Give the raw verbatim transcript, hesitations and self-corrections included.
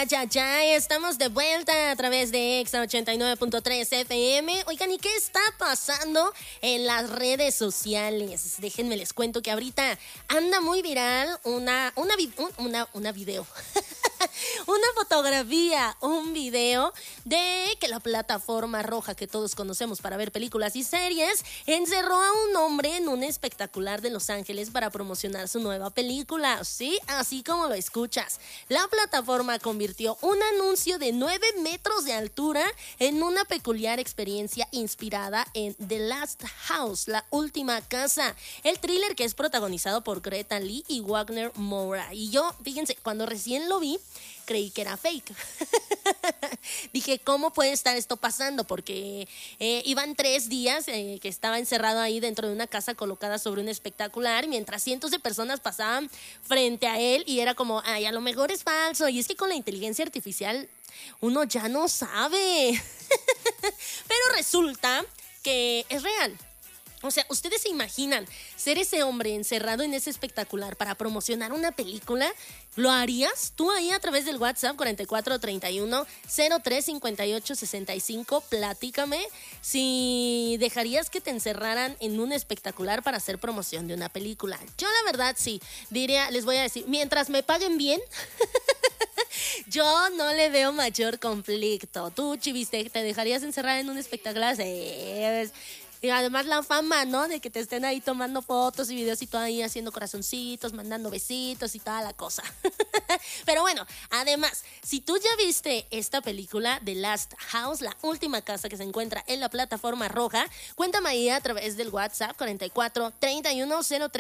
Ay, ay, ay, estamos de vuelta a través de Exa ochenta y nueve punto tres F M. Oigan, ¿y qué está pasando en las redes sociales? Déjenme les cuento que ahorita anda muy viral una, una, una, una video. Una fotografía, un video de que la plataforma roja que todos conocemos para ver películas y series encerró a un hombre en un espectacular de Los Ángeles para promocionar su nueva película. Sí, así como lo escuchas. La plataforma convirtió un anuncio de nueve metros de altura en una peculiar experiencia inspirada en The Last House, la última casa, el thriller que es protagonizado por Greta Lee y Wagner Moura. Y yo, fíjense, cuando recién lo vi, creí que era fake. Dije, ¿cómo puede estar esto pasando? Porque eh, iban tres días eh, que estaba encerrado ahí dentro de una casa colocada sobre un espectacular, mientras cientos de personas pasaban frente a él y era como, ay, a lo mejor es falso. Y es que con la inteligencia artificial uno ya no sabe. Pero resulta que es real. O sea, ¿ustedes se imaginan ser ese hombre encerrado en ese espectacular para promocionar una película? ¿Lo harías? Tú ahí a través del WhatsApp cuarenta y cuatro treinta y uno cero tres cincuenta y ocho sesenta y cinco, platícame si dejarías que te encerraran en un espectacular para hacer promoción de una película. Yo la verdad sí, diría, les voy a decir, mientras me paguen bien, yo no le veo mayor conflicto. Tú, Chiviste, ¿te dejarías encerrar en un espectacular? Sí. Y además la fama, ¿no? De que te estén ahí tomando fotos y videos y todo ahí haciendo corazoncitos, mandando besitos y toda la cosa. Pero bueno, además, si tú ya viste esta película, The Last House, la última casa que se encuentra en la plataforma roja, cuéntame ahí a través del WhatsApp cuarenta y cuatro treinta y uno cero tres